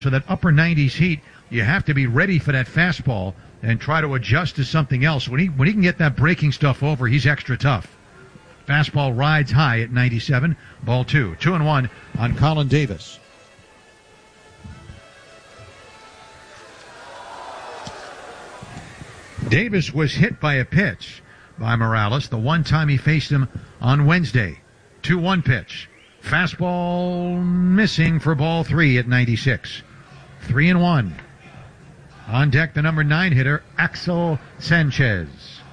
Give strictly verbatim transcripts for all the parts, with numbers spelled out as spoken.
So that upper nineties heat, you have to be ready for that fastball and try to adjust to something else. When he when he can get that breaking stuff over, he's extra tough. Fastball rides high at ninety-seven. Ball two. Two and one on Colin Davis. Davis was hit by a pitch by Morales the one time he faced him on Wednesday. two one pitch. Fastball missing for ball three at ninety-six. Three and one. On deck, the number nine hitter, Axel Sanchez.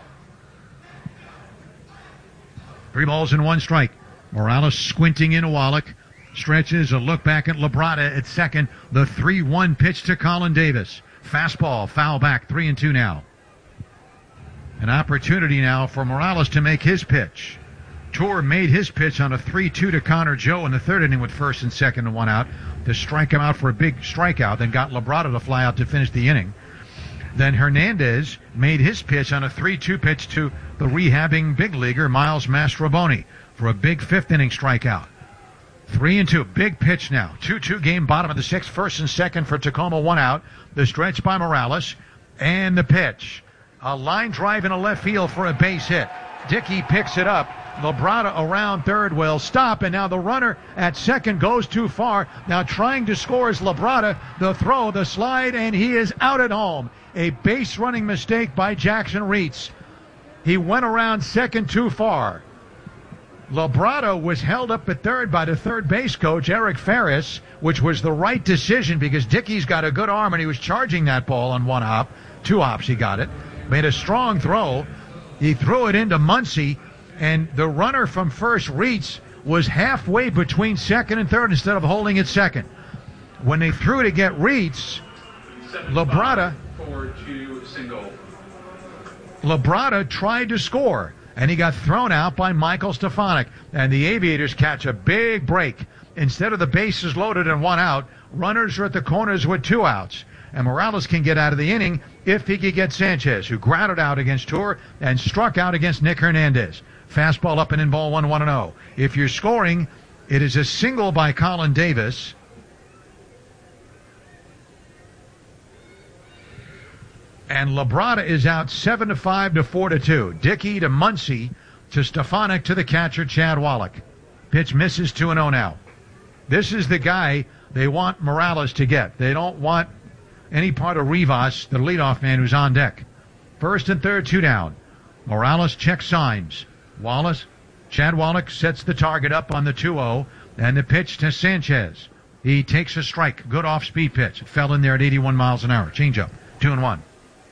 Three balls and one strike. Morales squinting into Wallach. Stretches a look back at Labrada at second. The three one pitch to Colin Davis. Fastball, foul back, three and two now. An opportunity now for Morales to make his pitch. Tour made his pitch on a three two to Connor Joe in the third inning with first and second and one out to strike him out for a big strikeout, then got Labrada to fly out to finish the inning. Then Hernandez made his pitch on a three two pitch to the rehabbing big leaguer Miles Mastrobuoni for a big fifth inning strikeout. Three and two, big pitch now. two two game, bottom of the sixth, first and second for Tacoma, one out. The stretch by Morales, and the pitch. A line drive in a left field for a base hit. Dickey picks it up. Labrada around third will stop, and now the runner at second goes too far. Now trying to score is Labrada. The throw, the slide, and he is out at home. A base running mistake by Jackson Reitz. He went around second too far. Labrada was held up at third by the third base coach, Eric Ferris, which was the right decision because Dickey's got a good arm and he was charging that ball on one hop. Two hops he got it. Made a strong throw. He threw it into Muncy, and the runner from first, Reitz, was halfway between second and third instead of holding it second. When they threw to get Reitz, Labrada, four two single. Labrada tried to score, and he got thrown out by Michael Stefanik. And the Aviators catch a big break. Instead of the bases loaded and one out, runners are at the corners with two outs. And Morales can get out of the inning if he could get Sanchez, who grounded out against Tour and struck out against Nick Hernandez. Fastball up and in, ball one, one and oh. If you're scoring, it is a single by Colin Davis. And Labrada is out seven to five to four to two. Dickey to Muncy to Stefanik to the catcher, Chad Wallach. Pitch misses, two and oh now. This is the guy they want Morales to get. They don't want any part of Rivas, the leadoff man who's on deck. First and third, two down. Morales checks signs. Wallace, Chad Wallach sets the target up on the two oh, and the pitch to Sanchez. He takes a strike. Good off-speed pitch. Fell in there at eighty-one miles an hour. Changeup. Two and one.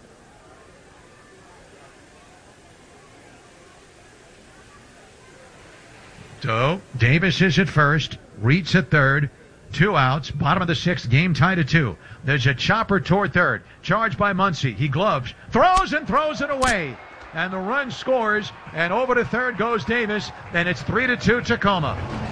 So, Davis is at first. Reitz at third. Two outs. Bottom of the sixth. Game tied at two. There's a chopper toward third. Charged by Muncy. He gloves. Throws and throws it away. And the run scores. And over to third goes Davis. And it's three to two Tacoma.